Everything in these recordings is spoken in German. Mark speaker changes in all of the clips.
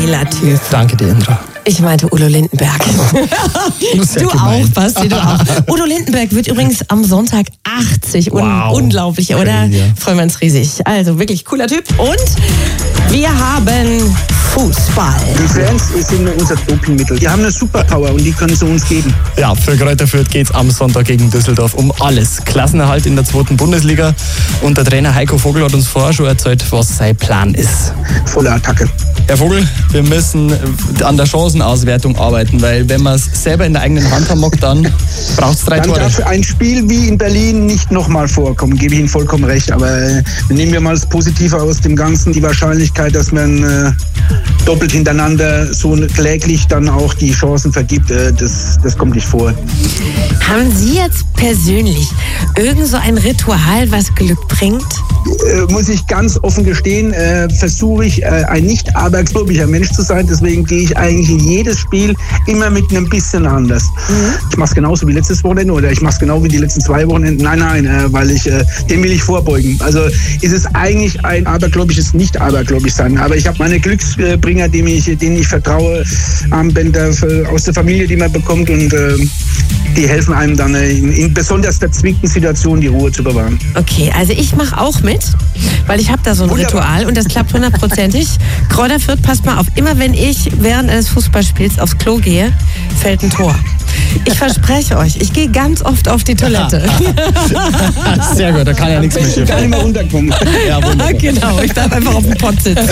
Speaker 1: Killer-Typ.
Speaker 2: Danke dir, Indra.
Speaker 1: Ich meinte Udo Lindenberg. Du auch, Basti, du auch. Udo Lindenberg wird übrigens am Sonntag 80.
Speaker 2: Wow.
Speaker 1: Unglaublich, oder?
Speaker 2: Ja.
Speaker 1: Freuen wir uns riesig. Also wirklich cooler Typ. Und wir haben Fußball.
Speaker 3: Die Fans sind unser Dopingmittel. Die haben eine Superpower und die können sie uns geben.
Speaker 2: Ja, für Greuther Fürth geht's am Sonntag gegen Düsseldorf um alles. Klassenerhalt in der 2. Bundesliga. Und der Trainer Heiko Vogel hat uns vorher schon erzählt, was sein Plan ist.
Speaker 3: Volle Attacke.
Speaker 2: Herr Vogel, wir müssen an der Chancenauswertung arbeiten, weil wenn man es selber in der eigenen Hand haben mag, dann braucht es 3
Speaker 3: Dann
Speaker 2: Tore.
Speaker 3: darf ein Spiel wie in Berlin nicht nochmal vorkommen, gebe ich Ihnen vollkommen recht. Aber nehmen wir mal das Positive aus dem Ganzen, die Wahrscheinlichkeit, dass man doppelt hintereinander so kläglich dann auch die Chancen vergibt, das kommt nicht vor.
Speaker 1: Haben Sie jetzt persönlich irgend so ein Ritual, was Glück bringt?
Speaker 3: Muss ich ganz offen gestehen, versuche ich ein nicht abergläubischer Mensch zu sein. Deswegen gehe ich eigentlich in jedes Spiel immer mit einem bisschen anders. Ich mache es genauso wie letztes Wochenende oder ich mache es genau wie die letzten 2 Wochenenden. Nein, weil dem will ich vorbeugen. Also ist es eigentlich ein abergläubisches Nicht-abergläubisch sein. Aber ich habe meine Glücksbringer, denen ich vertraue, Armbänder aus der Familie, die man bekommt und die helfen einem dann in besonders verzwickten Situationen die Ruhe zu bewahren.
Speaker 1: Okay, also ich mache auch mit, weil ich habe da so ein Ritual und das klappt 100%ig. Greuther Fürth, passt mal auf, immer wenn ich während eines Fußballspiels aufs Klo gehe, fällt ein Tor. Ich verspreche euch, ich gehe ganz oft auf die Toilette.
Speaker 2: Sehr gut, da kann ja nichts mehr schief.
Speaker 3: Gar nicht mehr runterkommen.
Speaker 2: Ja, wunderbar.
Speaker 1: Genau, ich darf einfach auf dem Pott sitzen.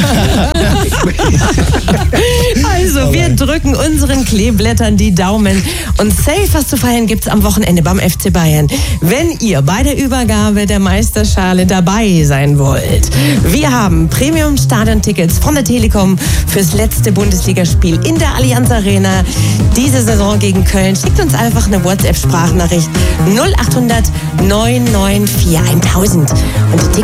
Speaker 1: Also, wir drücken unseren Kleeblättern die Daumen und safe was zu feiern gibt's am Wochenende beim FC Bayern. Wenn ihr bei der Übergabe der Meisterschale dabei sein wollt. Wir haben Premium-Stadion-Tickets von der Telekom fürs letzte Bundesligaspiel in der Allianz Arena diese Saison gegen Köln. Schickt uns einfach eine WhatsApp-Sprachnachricht 0800 994 1000 und die Tickets